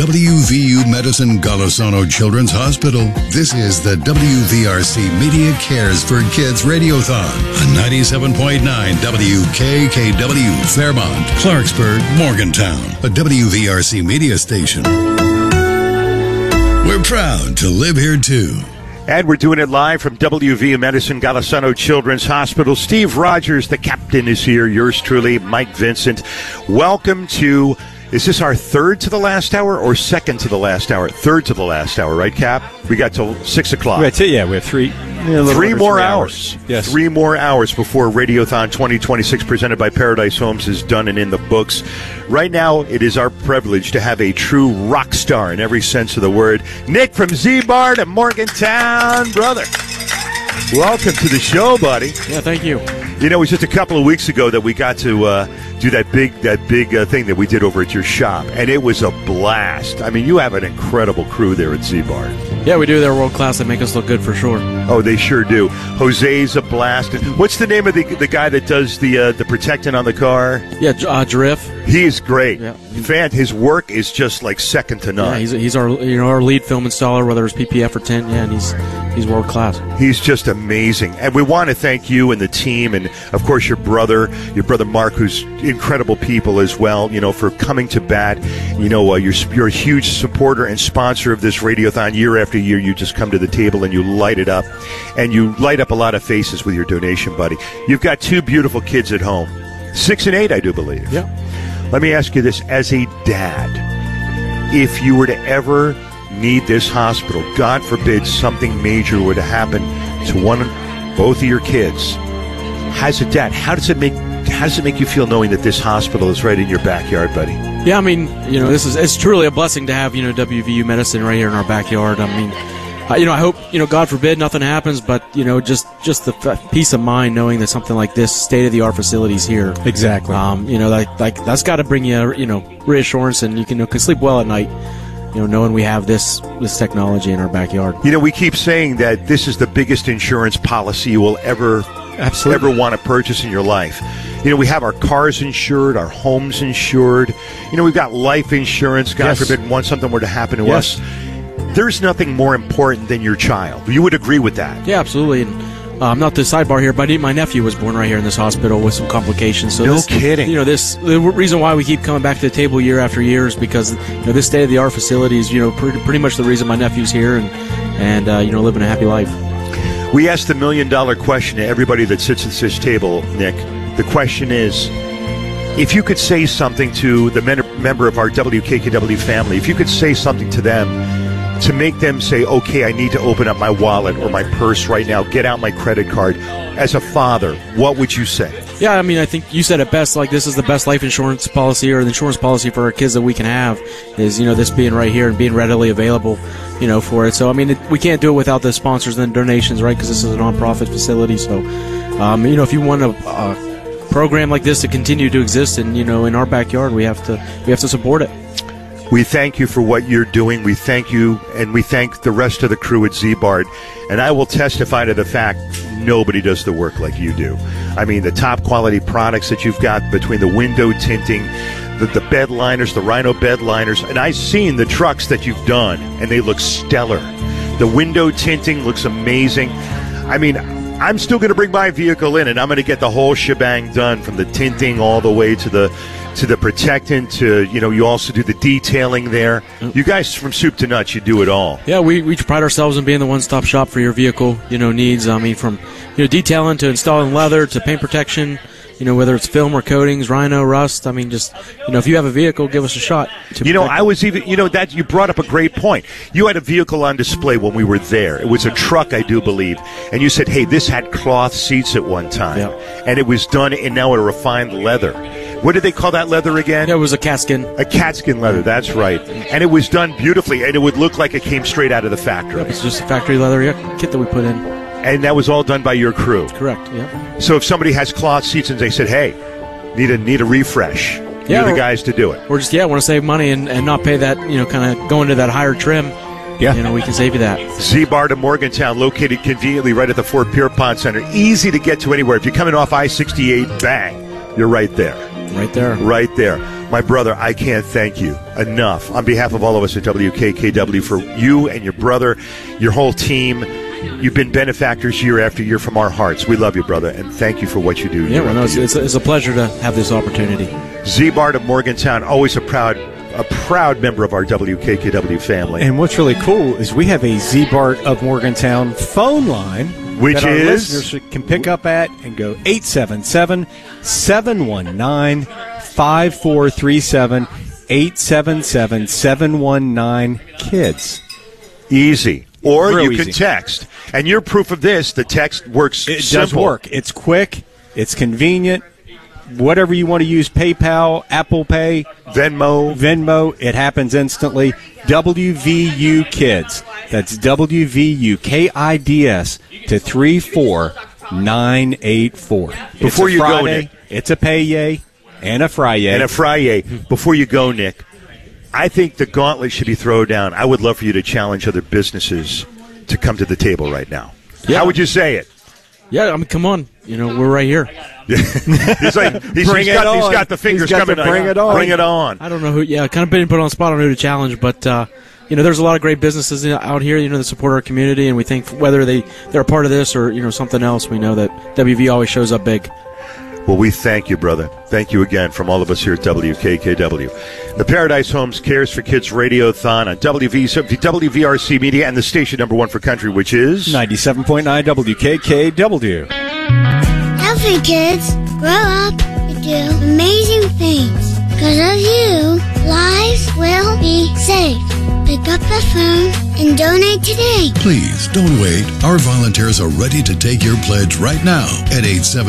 WVU Medicine Golisano Children's Hospital. This is the WVRC Media Cares for Kids Radiothon on 97.9 WKKW, Fairmont, Clarksburg, Morgantown, a WVRC media station. We're proud to live here, too. And we're doing it live from WVU Medicine Golisano Children's Hospital. Steve Rogers, the captain, is here. Yours truly, Mike Vincent. Welcome to, is this our third to the last hour or second to the last hour? Third to the last hour, right, Cap? We got till 6 o'clock. We have three more hours. Yes. 3 more hours before Radiothon 2026 presented by Paradise Homes is done and in the books. Right now, it is our privilege to have a true rock star in every sense of the word. Nick from Z-Bar to Morgantown, brother. Welcome to the show, buddy. Yeah, thank you. You know, it was just a couple of weeks ago that we got to do that big thing that we did over at your shop, and it was a blast. I mean, you have an incredible crew there at Z-Bar. Yeah, we do. They're world class. They make us look good for sure. Oh, they sure do. Jose's a blast. What's the name of the guy that does the protectant on the car? Yeah, Driff. He's great. Yeah. His work is just like second to none. Yeah, he's our lead film installer, whether it's PPF or tint. Yeah, and he's world class. He's just amazing. And we want to thank you and the team, and of course your brother Mark, who's incredible people as well. You know, for coming to bat. You know, you're a huge supporter and sponsor of this Radiothon year after year. You just come to the table and you light it up, and you light up a lot of faces with your donation, buddy. You've got 2 beautiful kids at home, 6 and 8, I do believe. Yeah. Let me ask you this: as a dad, if you were to ever need this hospital, God forbid something major were to happen to both of your kids, as a dad, how does it make you feel knowing that this hospital is right in your backyard, buddy? Yeah, I mean, it's truly a blessing to have, WVU Medicine right here in our backyard. I mean, I hope, God forbid nothing happens, but, just the peace of mind knowing that something like this state-of-the-art facilities here. Exactly. That's got to bring you, reassurance, and you can sleep well at night, knowing we have this technology in our backyard. We keep saying that this is the biggest insurance policy you will ever want to purchase in your life. We have our cars insured, our homes insured. We've got life insurance. God forbid something were to happen to us. There's nothing more important than your child. You would agree with that? Yeah, absolutely. And not the sidebar here, but my nephew was born right here in this hospital with some complications. So no kidding. The reason why we keep coming back to the table year after year is because this state-of-the-art facility is pretty much the reason my nephew's here and living a happy life. We asked the $1 million question to everybody that sits at this table, Nick. The question is, if you could say something to the member of our WKKW family, if you could say something to them to make them say, okay, I need to open up my wallet or my purse right now, get out my credit card, as a father, what would you say? Yeah, I mean, I think you said it best. Like, this is the best life insurance policy or the insurance policy for our kids that we can have is, this being right here and being readily available, for it. So, I mean, we can't do it without the sponsors and donations, right, because this is a nonprofit facility. So, if you want a program like this to continue to exist and, in our backyard, we have to support it. We thank you for what you're doing. We thank you, and we thank the rest of the crew at Z-Bard. And I will testify to the fact nobody does the work like you do. I mean, the top quality products that you've got between the window tinting, the bed liners, the Rhino bed liners, and I've seen the trucks that you've done, and they look stellar. The window tinting looks amazing. I mean, I'm still going to bring my vehicle in, and I'm going to get the whole shebang done, from the tinting all the way to the protectant, to, you also do the detailing there. You guys, from soup to nuts, you do it all. Yeah, we pride ourselves in being the one-stop shop for your vehicle, needs. I mean, from, detailing to installing leather to paint protection, whether it's film or coatings, Rhino, rust. I mean, just, if you have a vehicle, give us a shot. I was even, that you brought up a great point. You had a vehicle on display when we were there. It was a truck, I do believe. And you said, hey, this had cloth seats at one time. Yeah. And it was done in now a refined leather. What did they call that leather again? Yeah, it was a catskin. A catskin leather, that's right. And it was done beautifully, and it would look like it came straight out of the factory. Yep, it's just a factory leather kit that we put in. And that was all done by your crew? Correct, yeah. So if somebody has cloth seats and they said, hey, need a refresh, you're the guys to do it. We're just, want to save money and not pay that, kind of go into that higher trim. Yeah. We can save you that. Z-Bar to Morgantown, located conveniently right at the Fort Pierpont Center. Easy to get to anywhere. If you're coming off I-68, bang, you're right there. Right there. Right there. My brother, I can't thank you enough on behalf of all of us at WKKW for you and your brother, your whole team. You've been benefactors year after year from our hearts. We love you, brother, and thank you for what you do. Yeah, well, no, it's a pleasure to have this opportunity. Z-Bart of Morgantown, always a proud member of our WKKW family. And what's really cool is we have a Z-Bart of Morgantown phone line, which that our is listeners can pick up at and go 877-719-5437, 877-719-KIDS. Easy. Or Real you easy. can text. And your proof of this, the text works It simple. does work. It's quick. It's convenient. Whatever you want to use, PayPal, Apple Pay, Venmo, it happens instantly. WVU Kids. That's WVU KIDS to 34984. Before you go, Friday, Nick. it's a pay-yay and a fry-yay. And a Friday. Before you go, Nick, I think the gauntlet should be thrown down. I would love for you to challenge other businesses to come to the table right now. Yeah. How would you say it? Yeah, I mean, come on. We're right here. He's got the fingers coming. Bring it on. Bring it on. I don't know who. Yeah, kind of been put on the spot on who to challenge, but there's a lot of great businesses out here, that support our community, and we think whether they're a part of this or something else, we know that WV always shows up big. Well, we thank you, brother. Thank you again from all of us here at WKKW. The Paradise Homes Cares for Kids Radiothon on WVRC Media and the station number one for country, which is 97.9 WKKW. Healthy kids grow up to do amazing things. Because of you, lives will be saved. Pick up the phone and donate today. Please don't wait. Our volunteers are ready to take your pledge right now at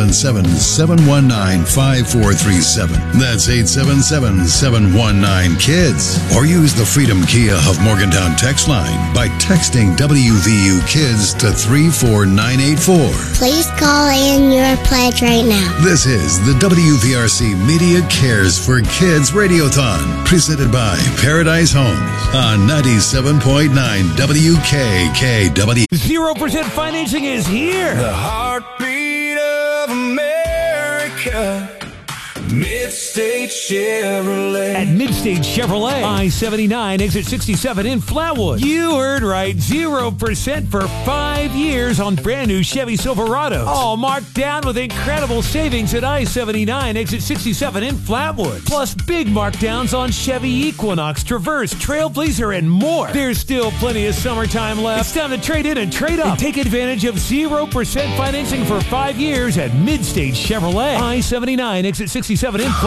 877-719-5437. That's 877-719-KIDS. Or use the Freedom Kia of Morgantown text line by texting WVU Kids to 34984. Please call in your pledge right now. This is the WVRC Media Cares for Kids Radiothon, presented by Paradise Homes on 97.9 WKKW. 0% financing is here. The heartbeat of America. Midstate Chevrolet. At Midstate Chevrolet, I-79, exit 67 in Flatwood. You heard right, 0% for 5 years on brand new Chevy Silverados. All marked down with incredible savings at I-79, exit 67 in Flatwood. Plus big markdowns on Chevy Equinox, Traverse, Trailblazer, and more. There's still plenty of summertime left. It's time to trade in and trade up. And take advantage of 0% financing for 5 years at Midstate Chevrolet. I-79, exit 67 in